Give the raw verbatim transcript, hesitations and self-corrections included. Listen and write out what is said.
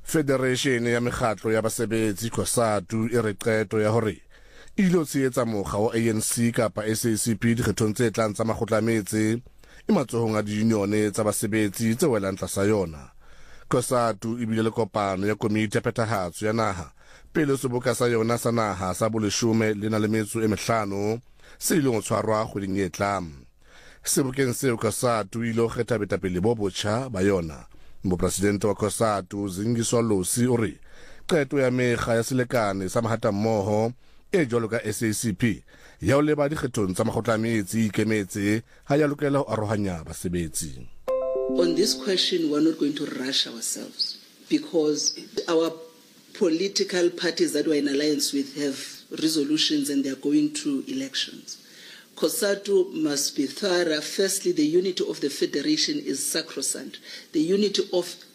Federation ya mekgatlo ya basebetsi COSATU e re qeto ya hore ilo tsietsa mokga wa A N C kapa S A C P dikgethong tse tlang tsa makgotlametse e matsohong a diunione tsa basebetsi tse welang tlasa yona. COSATU e bile le kopano ya komiti ya phethahatso ya naha pele seboka sa yona sa naha sa boleshome le na le metso e mehlano se ile go tshwarwa kgweding e tlang. Sebokeng seo COSATU ile go kgetha baetapele bo botjha ba yona. Mopresidente wa COSATU Zingiswa Losi o re qeto ya mekga ya selekane sa mahatammoho e jwalo ka S A C P ya ho leba dikgethong tsa makgotlametsi ikemetse ha ya lokela ho arohanya basebetsi. On this question, we're not going to rush ourselves because our political parties that we're in alliance with have resolutions and they're going to elections. COSATU must be thorough. Firstly, the unity of the federation is sacrosanct. The unity of